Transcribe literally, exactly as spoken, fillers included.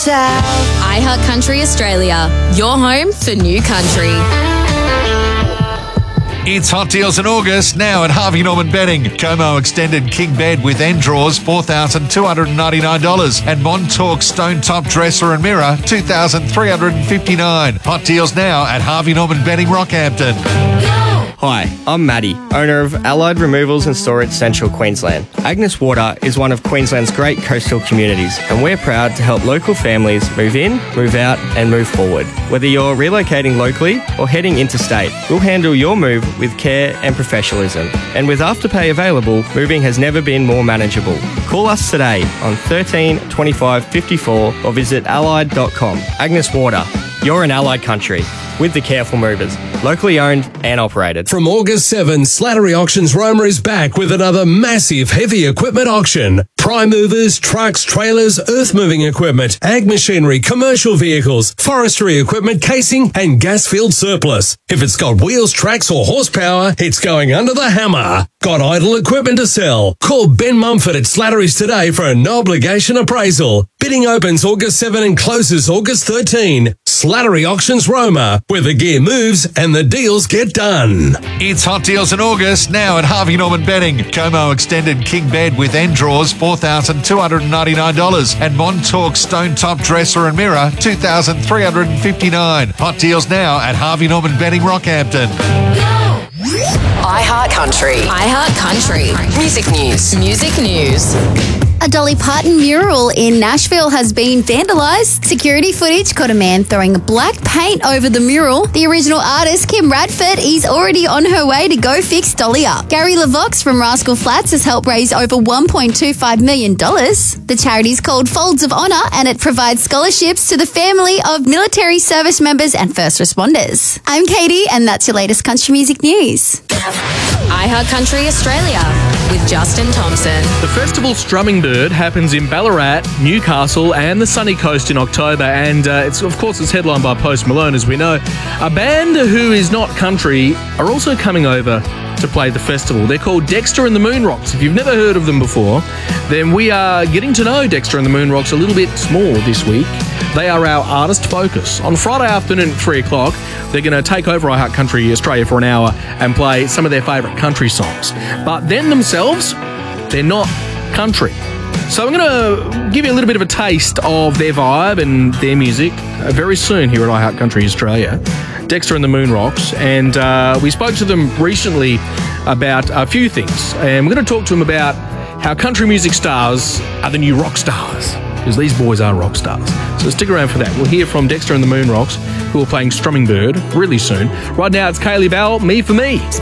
south. iHeart Country Australia, your home for new country. It's hot deals in August now at Harvey Norman Bedding. Como Extended King Bed with end drawers, four thousand two hundred ninety-nine dollars. And Montauk Stone Top Dresser and Mirror, two thousand three hundred fifty-nine dollars. Hot deals now at Harvey Norman Bedding, Rockhampton. Hi, I'm Maddie, owner of Allied Removals and Storage Central Queensland. Agnes Water is one of Queensland's great coastal communities, and we're proud to help local families move in, move out and move forward. Whether you're relocating locally or heading interstate, we'll handle your move with care and professionalism. And with Afterpay available, moving has never been more manageable. Call us today on thirteen twenty-five fifty-four or visit allied dot com. Agnes Water, you're in Allied Country with the Careful Movers, locally owned and operated. From August seventh, Slattery Auctions Roma is back with another massive heavy equipment auction. Prime movers, trucks, trailers, earth-moving equipment, ag machinery, commercial vehicles, forestry equipment, casing, and gas field surplus. If it's got wheels, tracks, or horsepower, it's going under the hammer. Got idle equipment to sell? Call Ben Mumford at Slattery's today for a no-obligation appraisal. Bidding opens August seventh and closes August thirteenth. Slattery Auctions Roma, where the gear moves and the deals get done. It's hot deals in August now at Harvey Norman Bedding. Como Extended King Bed with end drawers, four thousand two hundred ninety-nine dollars. And Montauk Stone Top Dresser and Mirror, two thousand three hundred fifty-nine dollars. Hot deals now at Harvey Norman Bedding, Rockhampton. iHeart Country. iHeart Country. Music news. Music news. A Dolly Parton mural in Nashville has been vandalised. Security footage caught a man throwing black paint over the mural. The original artist, Kim Radford, is already on her way to go fix Dolly up. Gary LaVox from Rascal Flats has helped raise over one point two five million dollars. The charity is called Folds of Honour, and it provides scholarships to the family of military service members and first responders. I'm Katie, and that's your latest country music news. iHeart Country Australia with Justin Thompson. The festival Strumming Bird happens in Ballarat, Newcastle and the Sunny Coast in October, and uh, it's of course it's headlined by Post Malone, as we know. A band who is not country are also coming over to play the festival. They're called Dexter and the Moon Rocks. If you've never heard of them before, then we are getting to know Dexter and the Moon Rocks a little bit more this week. They are our artist focus. On Friday afternoon at three o'clock, they're going to take over iHeart Country Australia for an hour and play some of their favourite country songs. But then themselves, they're not country. So I'm going to give you a little bit of a taste of their vibe and their music uh, very soon here at iHeart Country Australia. Dexter and the Moon Rocks, and uh, we spoke to them recently about a few things, and we're going to talk to them about how country music stars are the new rock stars, because these boys are rock stars. So stick around for that. We'll hear from Dexter and the Moon Rocks, who are playing Strumming Bird really soon. Right now it's Kaylee Bell, Me for Me.